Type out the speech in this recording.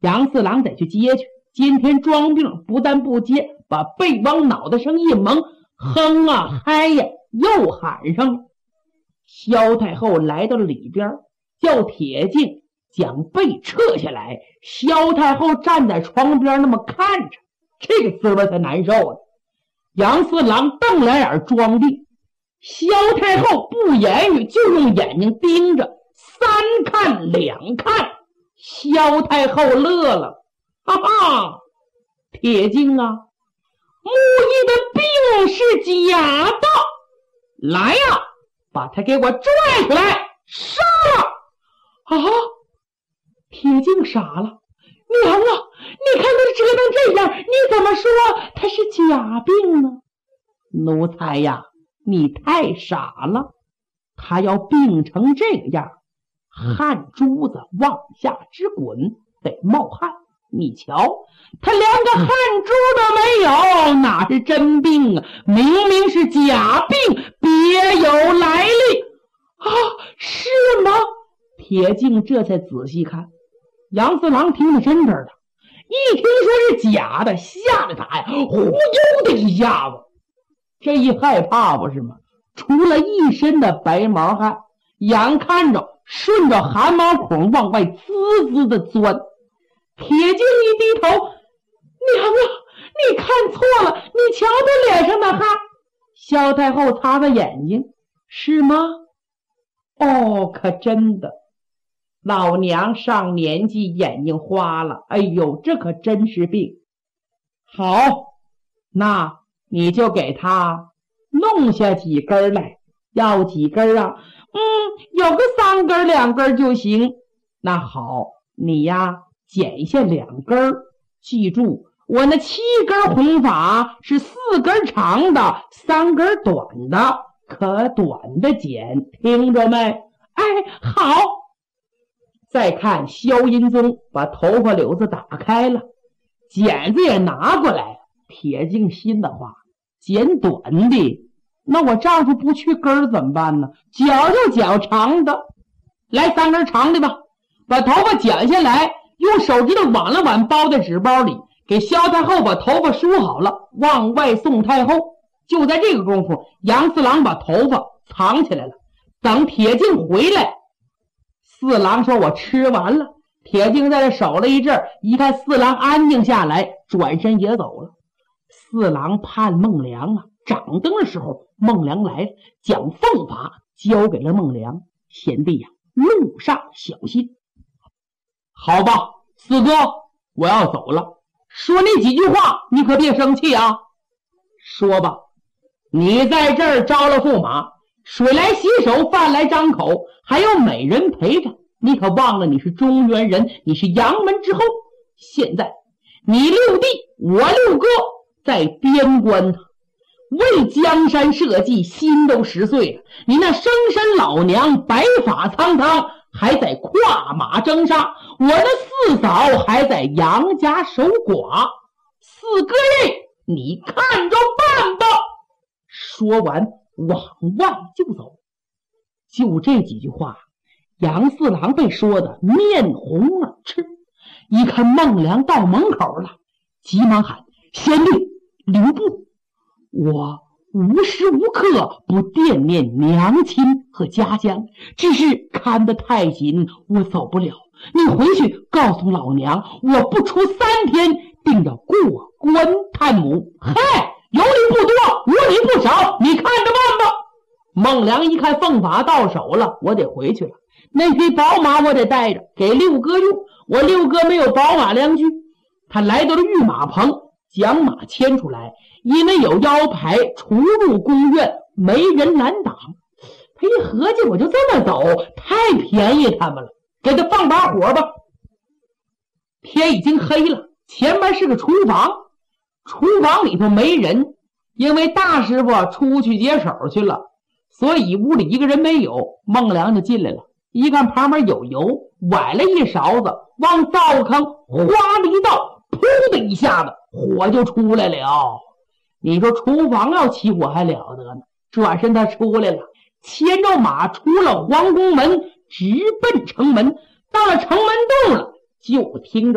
杨四郎得去接去。今天装病不但不接，把背往脑袋上一蒙，哼啊嗨呀，又喊上了。萧太后来到了里边，叫铁镜将被撤下来。萧太后站在床边那么看着，这个滋味才难受呢。杨四郎瞪两眼装病，萧太后不言语，就用眼睛盯着，三看两看。萧太后乐了，哈哈，铁镜啊，木易的病是假的，来呀，把他给我拽出来，杀了！啊！铁镜傻了，娘啊，你看他折腾这样，你怎么说他是假病呢？奴才呀，你太傻了，他要病成这样，汗珠子往下直滚，得冒汗。你瞧，他连个汗珠都没有，哪是真病啊？明明是假病，别有来历啊！是吗？铁镜这才仔细看，杨四郎听得真真的，一听说是假的，吓得他呀，忽悠的一下子，这一害怕不是吗？出了一身的白毛汗，眼看着顺着汗毛孔往外滋滋的钻。铁镜一低头，娘啊，你看错了，你瞧他脸上的汗。萧太后擦擦眼睛，是吗？哦，可真的，老娘上年纪眼睛花了，哎呦，这可真是病。好，那你就给他弄下几根来。要几根啊？有个3根2根就行。那好，你呀剪下2根，记住我那7根红法是4根长的，3根短的，可短的剪，听着没？哎，好。再看萧银宗把头发绺子打开了，剪子也拿过来。铁镜心的话，剪短的，那我丈夫不去根怎么办呢？绞就绞长的，来3根长的吧。把头发剪下来，用手指头挽了挽，包在纸包里，给萧太后把头发梳好了，往外送太后。就在这个功夫，杨四郎把头发藏起来了。等铁镜回来，四郎说我吃完了。铁镜在这守了一阵，一看四郎安静下来，转身也走了。四郎盼孟良啊，掌灯的时候孟良来了，将凤法交给了孟良。贤弟呀，路上小心。好吧，四哥，我要走了。说那几句话，你可别生气啊。说吧，你在这儿招了驸马，水来洗手，饭来张口，还有美人陪着，你可忘了你是中原人，你是杨门之后。现在你六弟我六哥在边关，为江山社稷，心都10岁了。你那生身老娘白发苍苍，还在跨马征沙，我的四嫂还在杨家守寡。四哥爷，你看着办吧。说完往外就走。就这几句话，杨四郎被说的面红耳赤。一看孟良到门口了，急忙喊：贤弟留步，我无时无刻不惦念娘亲和家乡，只是看得太紧，我走不了。你回去告诉老娘，我不出3天定要过关探母。嗨，有理不多，无理不少，你看着办吧。孟良一看凤法到手了，我得回去了。那匹宝马我得带着给六哥用，我六哥没有宝马良驹。他来到了御马棚，将马牵出来，因为有腰牌，出入宫院没人拦挡。他一合计，我就这么走，太便宜他们了，给他放把火吧。天已经黑了，前面是个厨房，厨房里头没人，因为大师傅出去解手去了，所以屋里一个人没有。孟良就进来了，一看旁边有油，崴了一勺子，往灶坑哗的一倒，噗的一下子火就出来了。你说厨房要起火还了得呢？转身他出来了，牵着马出了皇宫门，直奔城门。到了城门洞了，就听着